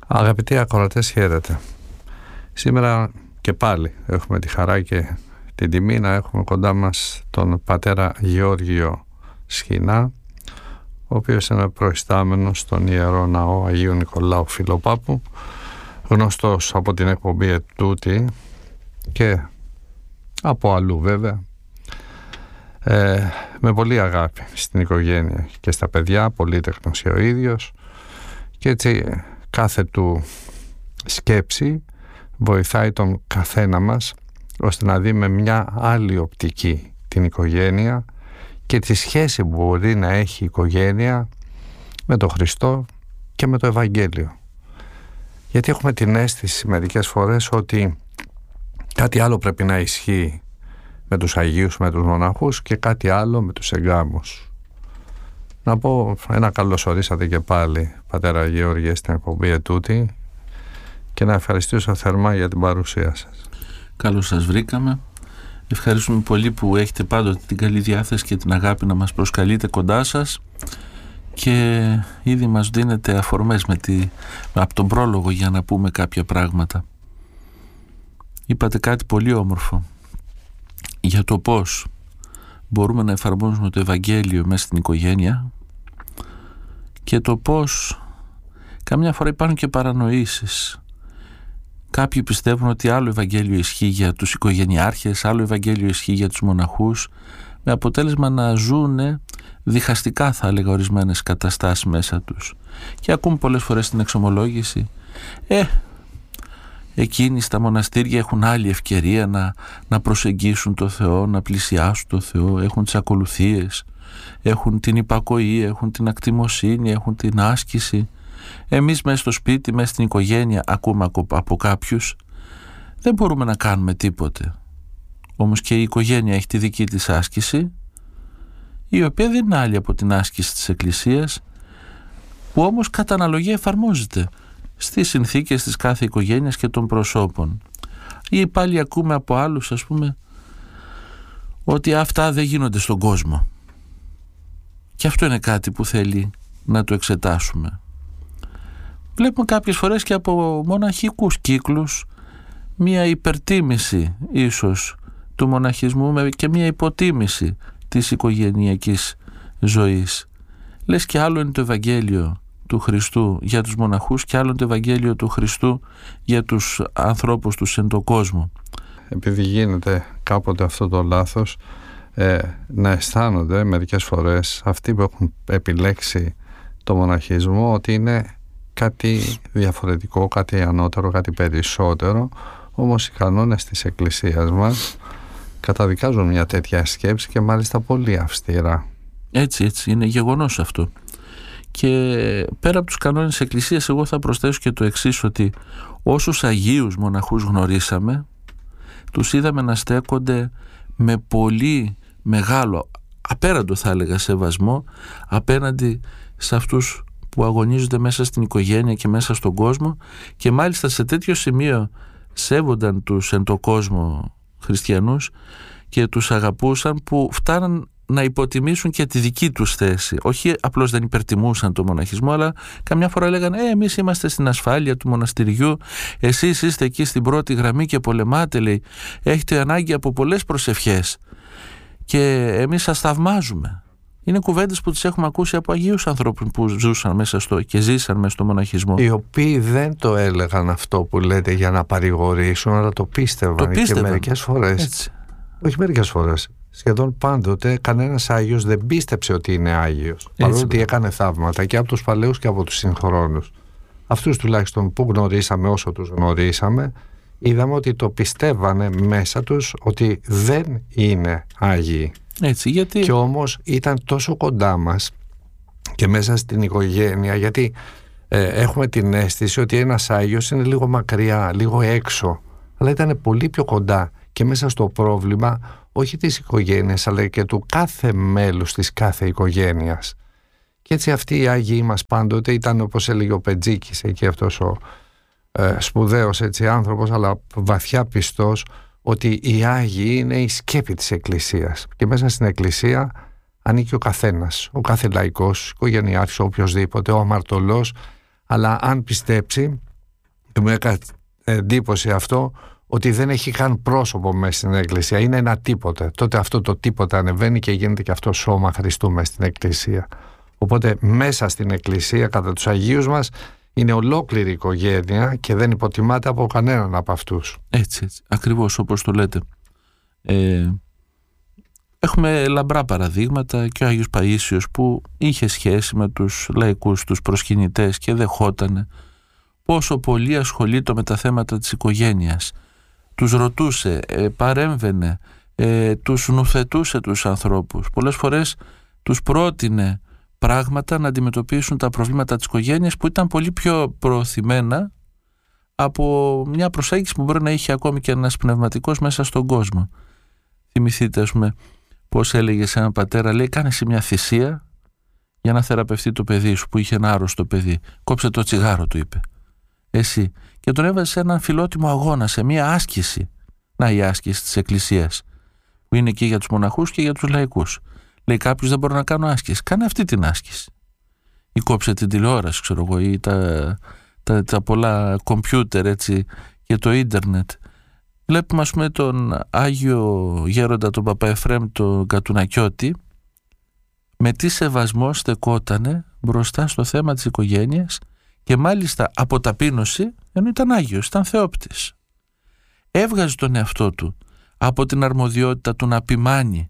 Αγαπητοί ακροατές, χαίρετε. Σήμερα και πάλι έχουμε τη χαρά και την τιμή να έχουμε κοντά μας τον πατέρα Γεώργιο Σχοινά, ο οποίος είναι προϊστάμενος στον Ιερό Ναό Αγίου Νικολάου Φιλοπάπου, γνωστός από την εκπομπή ετούτη και από αλλού βέβαια, με πολύ αγάπη στην οικογένεια και στα παιδιά, πολύτεχνος και ο ίδιος, και έτσι κάθε του σκέψη βοηθάει τον καθένα μας ώστε να δει με μια άλλη οπτική την οικογένεια και τη σχέση που μπορεί να έχει η οικογένεια με τον Χριστό και με το Ευαγγέλιο. Γιατί έχουμε την αίσθηση μερικές φορές ότι κάτι άλλο πρέπει να ισχύει με τους Αγίους, με τους μοναχούς, και κάτι άλλο με τους εγκάμους. Να πω ένα καλώς ορίσατε και πάλι, πατέρα Γεώργιε, στην εκπομπή ετούτη, και να ευχαριστήσω θερμά για την παρουσία σας. Καλώς σας βρήκαμε. Ευχαριστούμε πολύ που έχετε πάντοτε την καλή διάθεση και την αγάπη να μας προσκαλείτε κοντά σας, και ήδη μας δίνετε αφορμές από τον πρόλογο για να πούμε κάποια πράγματα. Είπατε κάτι πολύ όμορφο για το πώς μπορούμε να εφαρμόζουμε το Ευαγγέλιο μέσα στην οικογένεια και το πώς καμιά φορά υπάρχουν και παρανοήσεις. Κάποιοι πιστεύουν ότι άλλο Ευαγγέλιο ισχύει για τους οικογενειάρχες, άλλο Ευαγγέλιο ισχύει για τους μοναχούς, με αποτέλεσμα να ζουν διχαστικά, θα έλεγα, ορισμένες καταστάσεις μέσα τους. Και ακούμε πολλές φορές την εξομολόγηση, εκείνοι στα μοναστήρια έχουν άλλη ευκαιρία να προσεγγίσουν το Θεό, να πλησιάσουν το Θεό, έχουν τις ακολουθίες, έχουν την υπακοή, έχουν την ακτιμοσύνη, έχουν την άσκηση. Εμείς μέσα στο σπίτι, μέσα στην οικογένεια, ακούμε από κάποιους, δεν μπορούμε να κάνουμε τίποτε. Όμως και η οικογένεια έχει τη δική της άσκηση, η οποία δεν είναι άλλη από την άσκηση της Εκκλησίας, που όμως κατά αναλογία εφαρμόζεται στις συνθήκες της κάθε οικογένειας και των προσώπων. Ή πάλι ακούμε από άλλους, ας πούμε, ότι αυτά δεν γίνονται στον κόσμο. Και αυτό είναι κάτι που θέλει να το εξετάσουμε. Βλέπουμε κάποιες φορές και από μοναχικούς κύκλους μία υπερτίμηση ίσως του μοναχισμού και μία υποτίμηση της οικογενειακής ζωής. Λες και άλλο είναι το Ευαγγέλιο του Χριστού για τους μοναχούς και άλλο είναι το Ευαγγέλιο του Χριστού για τους ανθρώπους τους εν τον κόσμο. Επειδή γίνεται κάποτε αυτό το λάθος, να αισθάνονται μερικές φορές αυτοί που έχουν επιλέξει το μοναχισμό ότι είναι κάτι διαφορετικό, κάτι ανώτερο, κάτι περισσότερο. Όμως οι κανόνες της Εκκλησίας μας καταδικάζουν μια τέτοια σκέψη, και μάλιστα πολύ αυστηρά. Έτσι είναι γεγονός αυτό. Και πέρα από τους κανόνες της Εκκλησίας, εγώ θα προσθέσω και το εξής, ότι όσους Αγίους μοναχούς γνωρίσαμε, τους είδαμε να στέκονται με πολύ μεγάλο, απέραντο θα έλεγα, σεβασμό απέναντι σε αυτούς που αγωνίζονται μέσα στην οικογένεια και μέσα στον κόσμο, και μάλιστα σε τέτοιο σημείο σέβονταν τους εν το κόσμο χριστιανούς και τους αγαπούσαν, που φτάναν να υποτιμήσουν και τη δική τους θέση. Όχι απλώς δεν υπερτιμούσαν το μοναχισμό, αλλά καμιά φορά λέγανε εμείς είμαστε στην ασφάλεια του μοναστηριού, εσείς είστε εκεί στην πρώτη γραμμή και πολεμάτε, λέει, έχετε ανάγκη από πολλές προσευχές και εμείς σας θαυμάζουμε. Είναι κουβέντες που τις έχουμε ακούσει από Αγίους ανθρώπους που ζούσαν και ζήσαν μέσα στο μοναχισμό. Οι οποίοι δεν το έλεγαν αυτό που λέτε για να παρηγορήσουν, αλλά το πίστευαν. Και μερικές φορές, έτσι. Όχι μερικές φορές, σχεδόν πάντοτε κανένας Άγιος δεν πίστεψε ότι είναι Άγιος, παρόλο ότι έκανε θαύματα και από τους παλαιούς και από τους συγχρόνους. Αυτούς τουλάχιστον που γνωρίσαμε, όσο τους γνωρίσαμε, είδαμε ότι το πιστεύανε μέσα τους ότι δεν είναι Άγιοι. Έτσι, γιατί... Και όμως ήταν τόσο κοντά μας και μέσα στην οικογένεια, γιατί έχουμε την αίσθηση ότι ένας Άγιος είναι λίγο μακριά, λίγο έξω, αλλά ήταν πολύ πιο κοντά και μέσα στο πρόβλημα όχι της οικογένειας, αλλά και του κάθε μέλους της κάθε οικογένειας. Και έτσι αυτοί οι Άγιοι μας πάντοτε ήταν, όπως έλεγε ο Πετζίκης εκεί, αυτός ο σπουδαίος έτσι άνθρωπος, αλλά βαθιά πιστός, ότι οι Άγιοι είναι η σκέπη της Εκκλησίας, και μέσα στην Εκκλησία ανήκει ο καθένας, ο κάθε λαϊκός, ο οικογενειάρχης, ο οποιοσδήποτε, ο αμαρτωλός, αλλά αν πιστέψει μου έκανε εντύπωση αυτό, ότι δεν έχει καν πρόσωπο μέσα στην Εκκλησία. Είναι ένα τίποτε. Τότε αυτό το τίποτα ανεβαίνει και γίνεται και αυτό σώμα Χριστού μέσα στην Εκκλησία. Οπότε μέσα στην Εκκλησία, κατά τους Αγίους μας, είναι ολόκληρη οικογένεια και δεν υποτιμάται από κανέναν από αυτούς. Έτσι, ακριβώς όπως το λέτε. Έχουμε λαμπρά παραδείγματα, και ο Άγιος Παΐσιος που είχε σχέση με τους λαϊκούς, τους προσκυνητές, και δεχότανε πόσο πολύ ασχολείται με τα θέματα της οικογένειας. Τους ρωτούσε, παρέμβαινε, τους νουθετούσε τους ανθρώπους. Πολλές φορές τους πρότεινε πράγματα να αντιμετωπίσουν τα προβλήματα της οικογένειας που ήταν πολύ πιο προωθημένα από μια προσέγγιση που μπορεί να είχε ακόμη και ένας πνευματικός μέσα στον κόσμο. Θυμηθείτε, ας πούμε, πώς έλεγε σε έναν πατέρα, λέει, κάνε εσύ μια θυσία για να θεραπευτεί το παιδί σου που είχε ένα άρρωστο παιδί. Κόψε το τσιγάρο, του είπε. Εσύ. Και τον έβαζε σε έναν φιλότιμο αγώνα, σε μια άσκηση. Να, η άσκηση της Εκκλησίας, που είναι και για τους μοναχούς και για τους λαϊκούς. Λέει, κάποιος δεν μπορεί να κάνω άσκηση. Κάνε αυτή την άσκηση. Ή κόψε την τηλεόραση, ξέρω εγώ, ή τα πολλά κομπιούτερ, έτσι, και το ίντερνετ. Βλέπουμε, ας πούμε, τον Άγιο Γέροντα, τον Παπά Εφραίμ, τον Κατουνακιώτη, με τι σεβασμό στεκότανε μπροστά στο θέμα της οικογένειας, και μάλιστα από ταπείνωση, ενώ ήταν Άγιος, ήταν Θεόπτης. Έβγαζε τον εαυτό του από την αρμοδιότητα του να ποιμάνει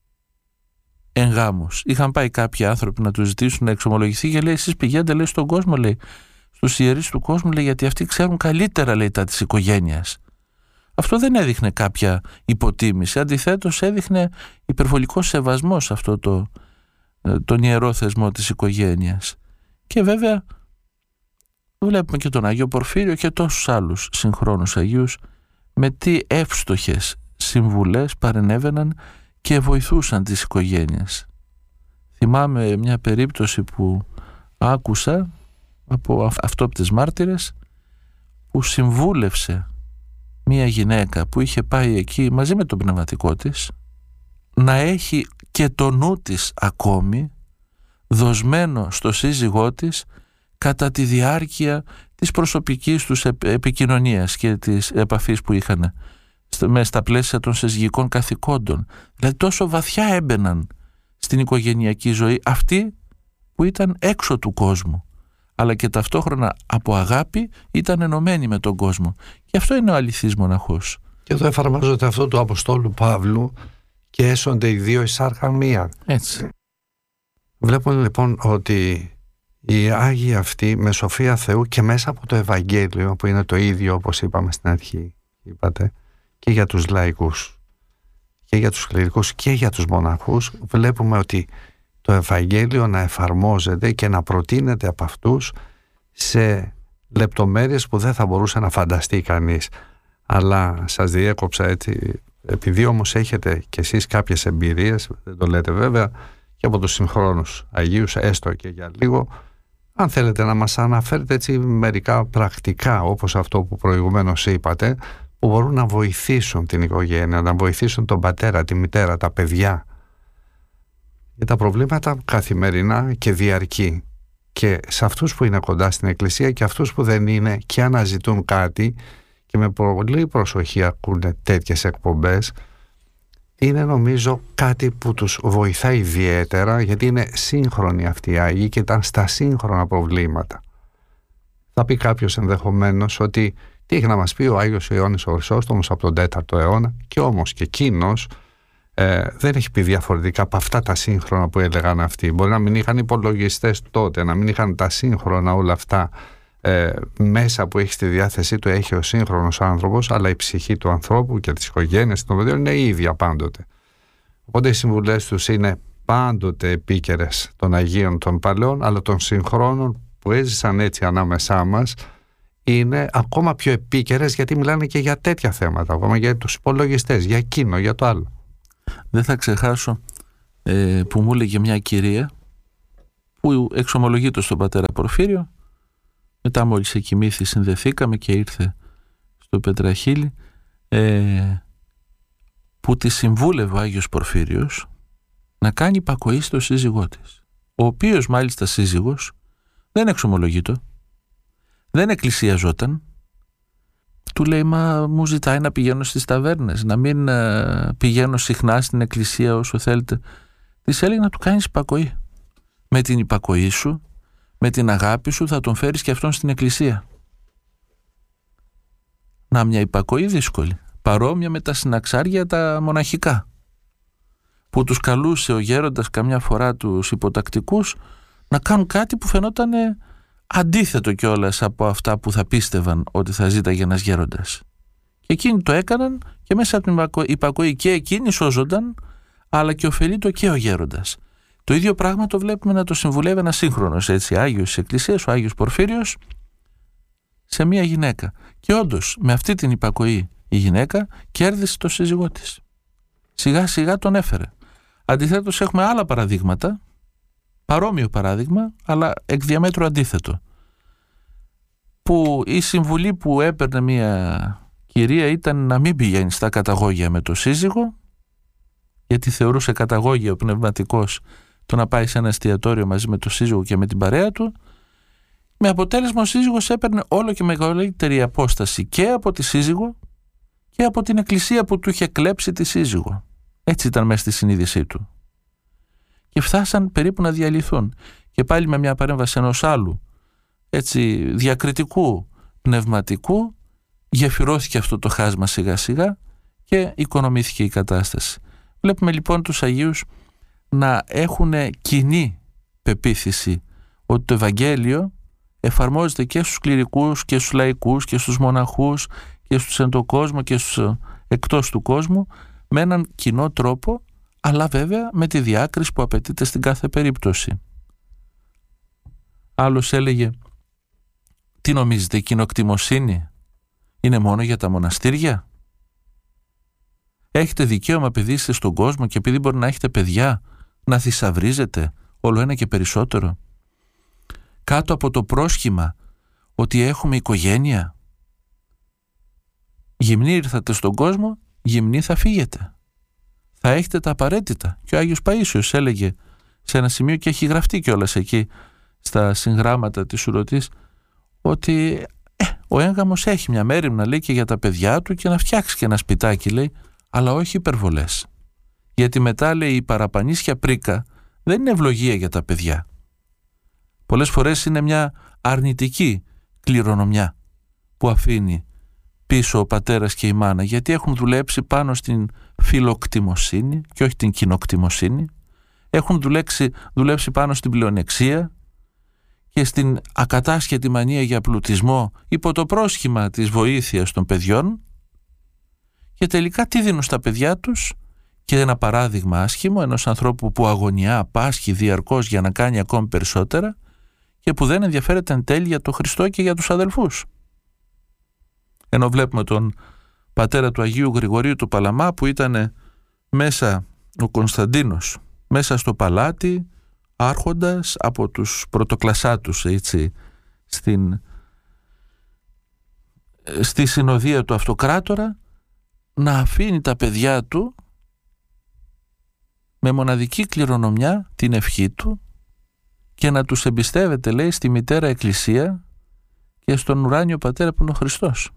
εν γάμους. Είχαν πάει κάποιοι άνθρωποι να του ζητήσουν να εξομολογηθεί και λέει, εσείς πηγαίνετε, λέει, στον κόσμο, λέει, στους ιερείς του κόσμου, λέει, γιατί αυτοί ξέρουν καλύτερα, λέει, τα της οικογένειας. Αυτό δεν έδειχνε κάποια υποτίμηση, αντιθέτως έδειχνε υπερβολικό σεβασμό σε αυτό τον ιερό θεσμό της οικογένειας. Και βέβαια βλέπουμε και τον Άγιο Πορφύριο και τόσους άλλους συγχρόνους Αγίους με τι εύστοχες συμβουλές παρενέβαιναν και βοηθούσαν τις οικογένειες. Θυμάμαι μια περίπτωση που άκουσα από αυτόπτες μάρτυρες, που συμβούλευσε μια γυναίκα που είχε πάει εκεί μαζί με τον πνευματικό της να έχει και το νου της ακόμη δοσμένο στο σύζυγό της κατά τη διάρκεια της προσωπικής τους επικοινωνίας και της επαφής που είχαν στα πλαίσια των συζυγικών καθηκόντων. Δηλαδή τόσο βαθιά έμπαιναν στην οικογενειακή ζωή αυτοί που ήταν έξω του κόσμου, αλλά και ταυτόχρονα από αγάπη ήταν ενωμένοι με τον κόσμο. Και αυτό είναι ο αληθής μοναχός. Και εδώ εφαρμόζεται αυτό του Αποστόλου Παύλου, και έσονται οι δύο εισάρχαν μία. Έτσι. Βλέπουμε λοιπόν ότι οι Άγιοι αυτοί με σοφία Θεού και μέσα από το Ευαγγέλιο, που είναι το ίδιο όπως είπαμε στην αρχή, είπατε, και για τους λαϊκούς και για τους κληρικούς και για τους μοναχούς, βλέπουμε ότι το Ευαγγέλιο να εφαρμόζεται και να προτείνεται από αυτούς σε λεπτομέρειες που δεν θα μπορούσε να φανταστεί κανείς. Αλλά σας διέκοψα έτσι, επειδή όμως έχετε κι εσείς κάποιες εμπειρίες, δεν το λέτε βέβαια, και από τους συγχρόνους Αγίους, έστω και για λίγο, αν θέλετε να μας αναφέρετε έτσι μερικά πρακτικά, όπως αυτό που προηγουμένως είπατε, που μπορούν να βοηθήσουν την οικογένεια, να βοηθήσουν τον πατέρα, τη μητέρα, τα παιδιά, για τα προβλήματα καθημερινά και διαρκή, και σε αυτούς που είναι κοντά στην Εκκλησία και αυτούς που δεν είναι και αναζητούν κάτι και με πολύ προσοχή ακούνε τέτοιες εκπομπές. Είναι νομίζω κάτι που τους βοηθάει ιδιαίτερα, γιατί είναι σύγχρονοι αυτοί οι Άγιοι και ήταν στα σύγχρονα προβλήματα. Θα πει κάποιος ενδεχομένως ότι τι έχει να μας πει ο Άγιος Ιωάννης ο Χρυσόστομος από τον 4ο αιώνα, και όμως και εκείνος δεν έχει πει διαφορετικά από αυτά τα σύγχρονα που έλεγαν αυτοί. Μπορεί να μην είχαν υπολογιστές τότε, να μην είχαν τα σύγχρονα όλα αυτά μέσα που έχει στη διάθεσή του, έχει ο σύγχρονος άνθρωπος, αλλά η ψυχή του ανθρώπου και της οικογένειας των παιδιών είναι η ίδια πάντοτε. Οπότε οι συμβουλές τους είναι πάντοτε επίκαιρες των Αγίων των παλαιών, αλλά των συγχρόνων που έζησαν έτσι ανάμεσά μας είναι ακόμα πιο επίκαιρες, γιατί μιλάνε και για τέτοια θέματα, ακόμα για τους υπολογιστές, για εκείνο, για το άλλο. Δεν θα ξεχάσω που μου έλεγε μια κυρία που εξομολογείται στον πατέρα Πορφύριο. Μετά μόλις εκοιμήθη συνδεθήκαμε και ήρθε στο Πετραχίλι, που τη συμβούλευε ο Άγιος Πορφύριος να κάνει υπακοή στο σύζυγό της, ο οποίος μάλιστα σύζυγος δεν εξομολογείτο, δεν εκκλησιαζόταν, Του λέει, μα μου ζητάει να πηγαίνω στις ταβέρνες, να μην πηγαίνω συχνά στην εκκλησία όσο θέλετε. Της έλεγε να του κάνεις υπακοή. Με την υπακοή σου, με την αγάπη σου θα τον φέρεις και αυτόν στην εκκλησία. Να, μια υπακοή δύσκολη, παρόμοια με τα συναξάρια τα μοναχικά, που τους καλούσε ο γέροντας καμιά φορά τους υποτακτικούς να κάνουν κάτι που φαινόταν αντίθετο κιόλας από αυτά που θα πίστευαν ότι θα ζήταγε ένας γέροντας. Και εκείνοι το έκαναν και μέσα από την υπακοή και εκείνοι σώζονταν, αλλά και ωφελείτο και ο γέροντας. Το ίδιο πράγμα το βλέπουμε να το συμβουλεύει ένας σύγχρονος Άγιος της Εκκλησίας, ο Άγιος Πορφύριος, σε μία γυναίκα. Και όντως με αυτή την υπακοή η γυναίκα κέρδισε το σύζυγό της. Σιγά σιγά τον έφερε. Αντιθέτως έχουμε άλλα παραδείγματα, παρόμοιο παράδειγμα, αλλά εκ διαμέτρου αντίθετο, που η συμβουλή που έπαιρνε μια κυρία ήταν να μην πηγαίνει στα καταγόγια με το σύζυγο, γιατί θεωρούσε καταγόγια ο πνευματικός το να πάει σε ένα εστιατόριο μαζί με το σύζυγο και με την παρέα του, με αποτέλεσμα ο σύζυγος έπαιρνε όλο και μεγαλύτερη απόσταση και από τη σύζυγο και από την εκκλησία που του είχε κλέψει τη σύζυγο. Έτσι ήταν μέσα στη συνείδησή του. Και φτάσαν περίπου να διαλυθούν. Και πάλι με μια παρέμβαση ενός άλλου, έτσι διακριτικού πνευματικού, γεφυρώθηκε αυτό το χάσμα σιγά σιγά και οικονομήθηκε η κατάσταση. Βλέπουμε λοιπόν τους Αγίους να έχουν κοινή πεποίθηση ότι το Ευαγγέλιο εφαρμόζεται και στους κληρικούς και στους λαϊκούς και στους μοναχούς και στους εν το κόσμο και στους εκτός του κόσμου με έναν κοινό τρόπο, αλλά βέβαια με τη διάκριση που απαιτείται στην κάθε περίπτωση. Άλλος έλεγε, τι νομίζετε, η κοινοκτημοσύνη είναι μόνο για τα μοναστήρια? Έχετε δικαίωμα επειδή είστε στον κόσμο και επειδή μπορεί να έχετε παιδιά να θησαυρίζετε όλο ένα και περισσότερο κάτω από το πρόσχημα ότι έχουμε οικογένεια? Γυμνοί ήρθατε στον κόσμο, γυμνοί θα φύγετε. Θα έχετε τα απαραίτητα. Και ο Άγιος Παΐσιος έλεγε σε ένα σημείο, και έχει γραφτεί κιόλας εκεί στα συγγράμματα της Ουρωτής, ότι ο έγγαμος έχει μια μέριμνα, λέει, και για τα παιδιά του και να φτιάξει και ένα σπιτάκι, λέει, αλλά όχι υπερβολές. Γιατί μετά, λέει, η παραπανίσια πρίκα δεν είναι ευλογία για τα παιδιά. Πολλές φορές είναι μια αρνητική κληρονομιά που αφήνει πίσω ο πατέρας και η μάνα, γιατί έχουν δουλέψει πάνω στην φιλοκτημοσύνη και όχι την κοινοκτημοσύνη, έχουν δουλέψει πάνω στην πλεονεξία και στην ακατάσχετη μανία για πλουτισμό υπό το πρόσχημα της βοήθειας των παιδιών, και τελικά τι δίνουν στα παιδιά τους? Και ένα παράδειγμα άσχημο ενός ανθρώπου που αγωνιά πάσχει διαρκώς για να κάνει ακόμη περισσότερα και που δεν ενδιαφέρεται εν τέλει για το Χριστό και για τους αδελφούς. Ενώ βλέπουμε τον πατέρα του Αγίου Γρηγορίου του Παλαμά που ήταν μέσα, ο Κωνσταντίνος, μέσα στο παλάτι, άρχοντας από τους πρωτοκλασσάτους, έτσι, στη συνοδεία του αυτοκράτορα, να αφήνει τα παιδιά του με μοναδική κληρονομιά την ευχή του και να τους εμπιστεύεται, λέει, στη μητέρα Εκκλησία και στον ουράνιο πατέρα που είναι ο Χριστός.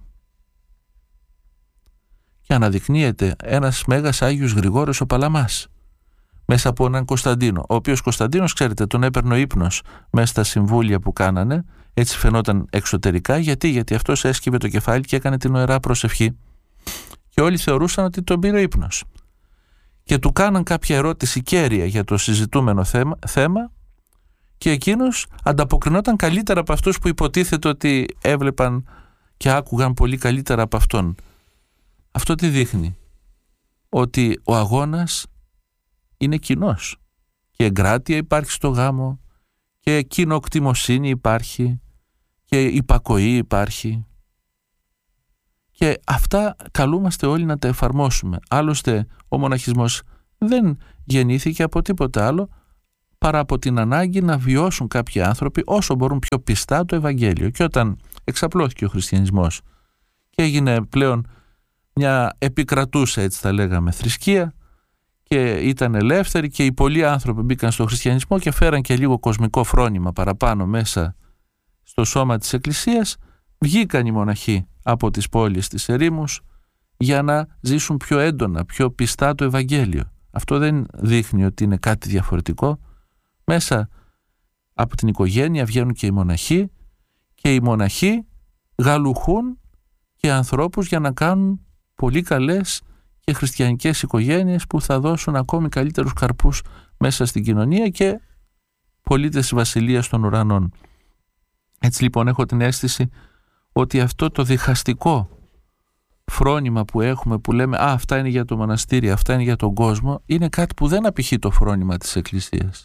Και αναδεικνύεται ένας Μέγας Άγιος Γρηγόριος ο Παλαμάς μέσα από έναν Κωνσταντίνο, ο οποίος Κωνσταντίνος, ξέρετε, τον έπαιρνε ο ύπνος μέσα στα συμβούλια που κάνανε, έτσι φαινόταν εξωτερικά. Γιατί αυτός έσκυβε το κεφάλι και έκανε την ωερά προσευχή και όλοι θεωρούσαν ότι τον πήρε ο ύπνος και του κάναν κάποια ερώτηση κέρια για το συζητούμενο θέμα και εκείνος ανταποκρινόταν καλύτερα από αυτούς που υποτίθεται ότι έβλεπαν και άκουγαν πολύ καλύτερα από αυτόν. Αυτό τι δείχνει? Ότι ο αγώνας είναι κοινός και εγκράτεια υπάρχει στο γάμο και κοινοκτημοσύνη υπάρχει και υπακοή υπάρχει, και αυτά καλούμαστε όλοι να τα εφαρμόσουμε. Άλλωστε ο μοναχισμός δεν γεννήθηκε από τίποτα άλλο παρά από την ανάγκη να βιώσουν κάποιοι άνθρωποι όσο μπορούν πιο πιστά το Ευαγγέλιο. Και όταν εξαπλώθηκε ο χριστιανισμός και έγινε πλέον μια επικρατούσα, έτσι τα λέγαμε, θρησκεία και ήταν ελεύθεροι και οι πολλοί άνθρωποι μπήκαν στο χριστιανισμό και φέραν και λίγο κοσμικό φρόνημα παραπάνω μέσα στο σώμα της Εκκλησίας, βγήκαν οι μοναχοί από τις πόλεις της ερήμους για να ζήσουν πιο έντονα, πιο πιστά το Ευαγγέλιο. Αυτό δεν δείχνει ότι είναι κάτι διαφορετικό. Μέσα από την οικογένεια βγαίνουν και οι μοναχοί, και οι μοναχοί γαλουχούν και ανθρώπους για να κάνουν πολύ καλές και χριστιανικές οικογένειες που θα δώσουν ακόμη καλύτερους καρπούς μέσα στην κοινωνία και πολίτες της Βασιλείας των Ουρανών. Έτσι λοιπόν έχω την αίσθηση ότι αυτό το διχαστικό φρόνημα που έχουμε, που λέμε αυτά είναι για το μοναστήρι, αυτά είναι για τον κόσμο, είναι κάτι που δεν απηχεί το φρόνημα της Εκκλησίας.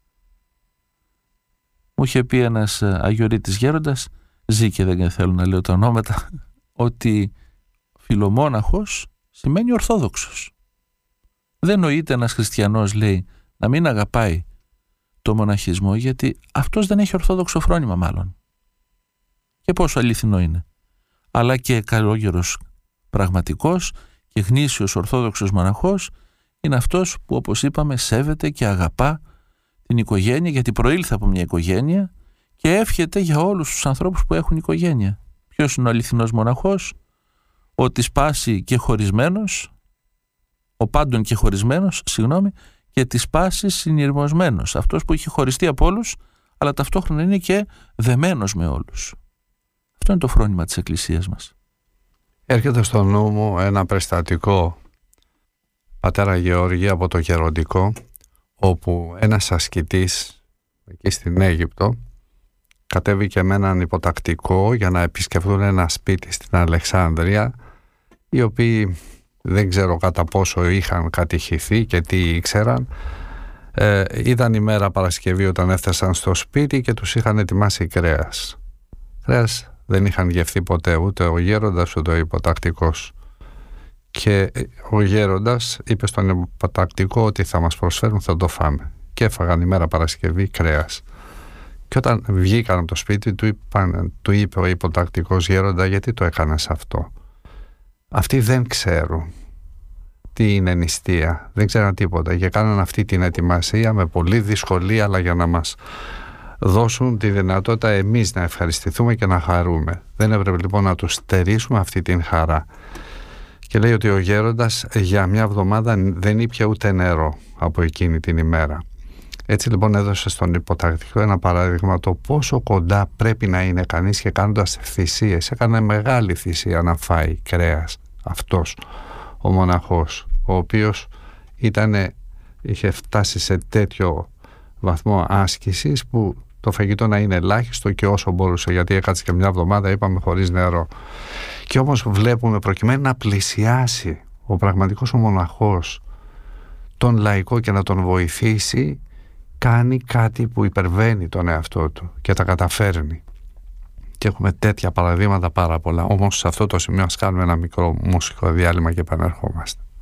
Μου είχε πει ένας Αγιορείτης γέροντας, ζει και δεν θέλω να λέω τα ονόματα, ότι φιλομόναχος σημαίνει ορθόδοξος. Δεν νοείται ένας χριστιανός, λέει, να μην αγαπάει το μοναχισμό, γιατί αυτός δεν έχει ορθόδοξο φρόνημα μάλλον. Και πόσο αληθινό είναι. Αλλά και καλόγερος πραγματικός και γνήσιος ορθόδοξος μοναχός είναι αυτός που, όπως είπαμε, σέβεται και αγαπά την οικογένεια, γιατί προήλθε από μια οικογένεια και εύχεται για όλους τους ανθρώπους που έχουν οικογένεια. Ποιος είναι ο αληθινός μοναχός? Ο της πάση και χωρισμένος, ο πάντων και χωρισμένος, και της πάσης συνειρμοσμένος. Αυτός που έχει χωριστεί από όλους, αλλά ταυτόχρονα είναι και δεμένος με όλους. Αυτό είναι το φρόνημα της Εκκλησίας μας. Έρχεται στο νου μου ένα περιστατικό, πατέρα Γεώργη, από το Γεροντικό, όπου ένας ασκητής εκεί στην Αίγυπτο κατέβηκε με έναν υποτακτικό για να επισκεφθούν ένα σπίτι στην Αλεξάνδρεια, οι οποίοι δεν ξέρω κατά πόσο είχαν κατηχηθεί και τι ήξεραν. Ήταν η μέρα Παρασκευή όταν έφτασαν στο σπίτι και τους είχαν ετοιμάσει κρέας. Κρέας δεν είχαν γευθεί ποτέ, ούτε ο γέροντας ούτε ο υποτακτικός. Και ο γέροντας είπε στον υποτακτικό ότι θα μας προσφέρουν, θα το φάμε. Και έφαγαν η μέρα Παρασκευή κρέας. Και όταν βγήκαν από το σπίτι του είπε ο υποτακτικός, γέροντα, γιατί το έκανες αυτό? Αυτοί δεν ξέρουν τι είναι νηστεία, δεν ξέραν τίποτα και κάναν αυτή την ετοιμασία με πολλή δυσκολία, αλλά για να μας δώσουν τη δυνατότητα εμείς να ευχαριστηθούμε και να χαρούμε. Δεν έπρεπε λοιπόν να τους στερήσουμε αυτή την χαρά. Και λέει ότι ο γέροντας για μια εβδομάδα δεν ήπια ούτε νερό από εκείνη την ημέρα. Έτσι λοιπόν έδωσε στον υποτακτικό ένα παράδειγμα το πόσο κοντά πρέπει να είναι κανείς και κάνοντας θυσίες. Έκανε μεγάλη θυσία να φάει κρέας αυτός ο μοναχός, ο οποίος είχε φτάσει σε τέτοιο βαθμό άσκησης που το φαγητό να είναι ελάχιστο και όσο μπορούσε, γιατί έκατσε και μια εβδομάδα, είπαμε, χωρίς νερό. Και όμως βλέπουμε, προκειμένου να πλησιάσει ο πραγματικός ο μοναχός τον λαϊκό και να τον βοηθήσει, κάνει κάτι που υπερβαίνει τον εαυτό του και τα καταφέρνει. Και έχουμε τέτοια παραδείγματα πάρα πολλά. Όμως σε αυτό το σημείο ας κάνουμε ένα μικρό μουσικό διάλειμμα και επανερχόμαστε.